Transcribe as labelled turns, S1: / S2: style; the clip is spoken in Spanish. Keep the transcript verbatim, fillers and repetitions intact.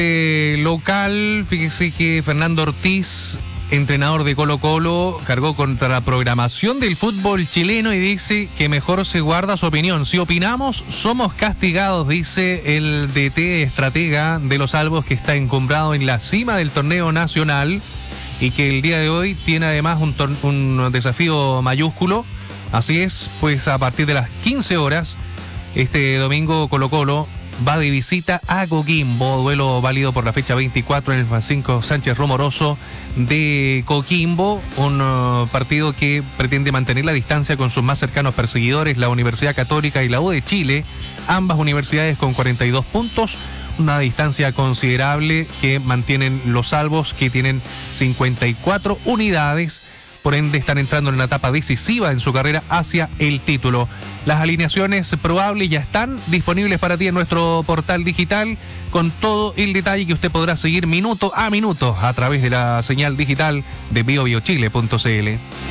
S1: Eh, local, fíjese que Fernando Ortiz, entrenador de Colo-Colo, cargó contra la programación del fútbol chileno y dice que mejor se guarda su opinión. Si opinamos, somos castigados, dice el D T estratega de los Albos, que está encumbrado en la cima del torneo nacional y que el día de hoy tiene además un, tor- un desafío mayúsculo. Así es, pues a partir de las quince horas, este domingo Colo-Colo va de visita a Coquimbo, duelo válido por la fecha veinticuatro en el Francisco Sánchez Romoroso de Coquimbo, un uh, partido que pretende mantener la distancia con sus más cercanos perseguidores, la Universidad Católica y la U de Chile, ambas universidades con cuarenta y dos puntos, una distancia considerable que mantienen los Salvos, que tienen cincuenta y cuatro unidades. Por ende, están entrando en una etapa decisiva en su carrera hacia el título. Las alineaciones probables ya están disponibles para ti en nuestro portal digital, con todo el detalle que usted podrá seguir minuto a minuto a través de la señal digital de bio bio chile punto c l.